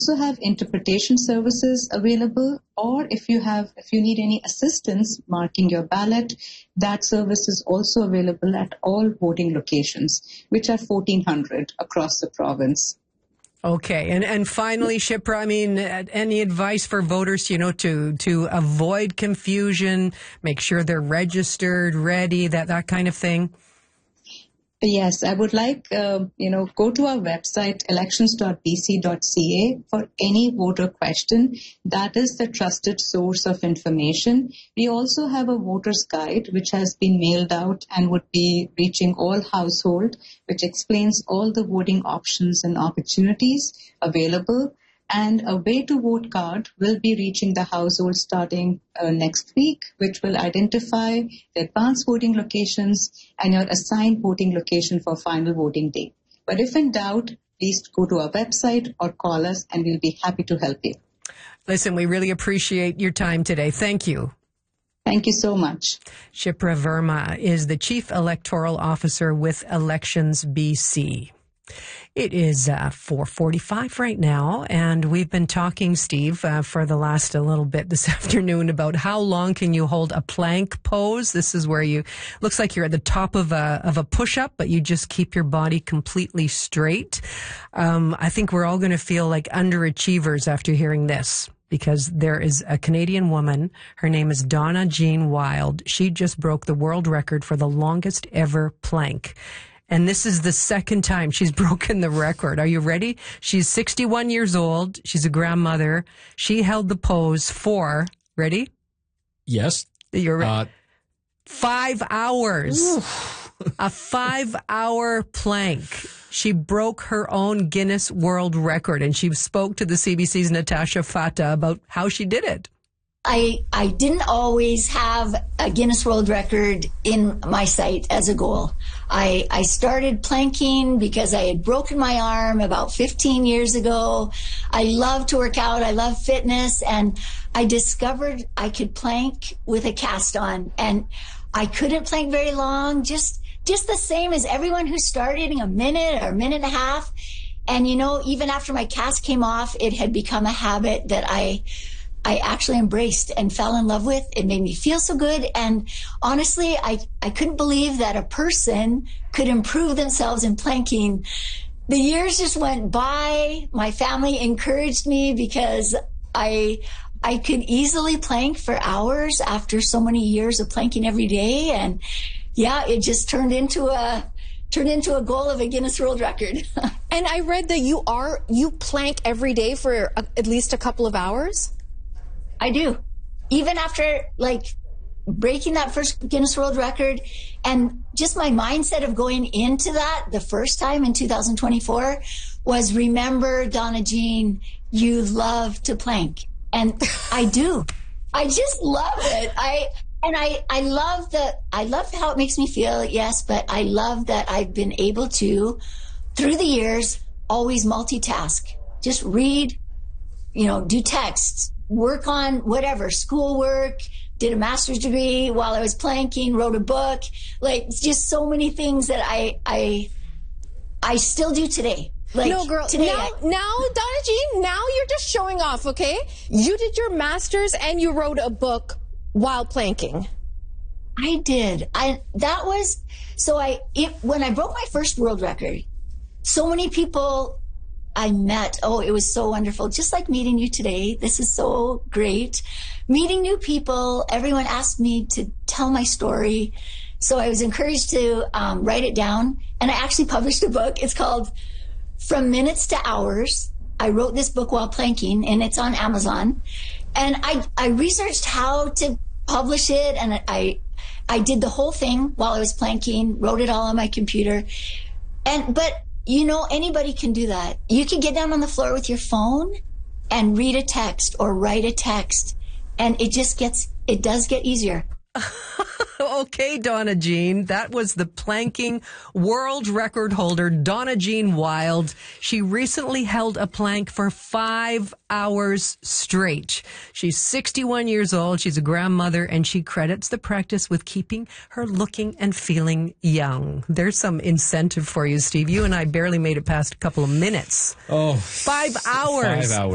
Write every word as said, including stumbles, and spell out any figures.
also have interpretation services available, or if you have, if you need any assistance marking your ballot, that service is also available at all voting locations, which are fourteen hundred across the province. Okay. And, and finally, Shipra, I mean, any advice for voters, you know, to, to avoid confusion, make sure they're registered, ready, that, that kind of thing? Yes, I would like, uh, you know, go to our website, elections dot b c dot c a, for any voter question. That is the trusted source of information. We also have a voter's guide, which has been mailed out and would be reaching all household, which explains all the voting options and opportunities available. And a way to vote card will be reaching the household starting uh, next week, which will identify the advanced voting locations and your assigned voting location for final voting day. But if in doubt, please go to our website or call us and we'll be happy to help you. Listen, we really appreciate your time today. Thank you. Thank you so much. Shipra Verma is the Chief Electoral Officer with Elections B C. It is uh, four forty-five right now, and we've been talking, Steve, uh, for the last a little bit this afternoon about how long can you hold a plank pose. This is where you, looks like you're at the top of a of a push-up, but you just keep your body completely straight. Um, I think we're all going to feel like underachievers after hearing this, because there is a Canadian woman. Her name is Donna Jean Wild. She just broke the world record for the longest ever plank. And this is the second time she's broken the record. Are you ready? She's sixty-one years old. She's a grandmother. She held the pose for, ready? Yes. You're ready. Uh, five hours. A five-hour plank. She broke her own Guinness World Record, and she spoke to the C B C's Natasha Fata about how she did it. I, I didn't always have a Guinness World Record in my sight as a goal. I, I started planking because I had broken my arm about fifteen years ago. I love to work out. I love fitness. And I discovered I could plank with a cast on. And I couldn't plank very long, just, just the same as everyone who started in a minute or a minute and a half. And, you know, even after my cast came off, it had become a habit that I I actually embraced and fell in love with. It made me feel so good. And honestly, I, I couldn't believe that a person could improve themselves in planking. The years just went by. My family encouraged me because I, I could easily plank for hours after so many years of planking every day. And yeah, it just turned into a, turned into a goal of a Guinness World Record. And I read that you are, you plank every day for a, at least a couple of hours? I do. Even after, like, breaking that first Guinness World Record, and just my mindset of going into that the first time in two thousand twenty-four was, remember, Donna Jean, you love to plank. And I do. I just love it. I and I, I love the I love how it makes me feel, yes, but I love that I've been able to, through the years, always multitask. Just read, you know, do texts, work on whatever, schoolwork, did a master's degree while I was planking, wrote a book. Like, it's just so many things that I I I still do today. Like, no, girl, today now, I, now, Donna Jean, now you're just showing off, okay? You did your master's and you wrote a book while planking. I did. I that was so I it, when I broke my first world record, so many people I met, oh, it was so wonderful. Just like meeting you today. This is so great. Meeting new people. Everyone asked me to tell my story. So I was encouraged to um, write it down. And I actually published a book. It's called From Minutes to Hours. I wrote this book while planking, and it's on Amazon. And I, I researched how to publish it, and I, I did the whole thing while I was planking, wrote it all on my computer. And, but you know, anybody can do that. You can get down on the floor with your phone and read a text or write a text, and it just gets, it does get easier. Okay, Donna Jean, that was the planking world record holder, Donna Jean Wild. She recently held a plank for five hours straight. She's sixty-one years old. She's a grandmother, and she credits the practice with keeping her looking and feeling young. There's some incentive for you, Steve. You and I barely made it past a couple of minutes. Oh, Five hours. Five hours.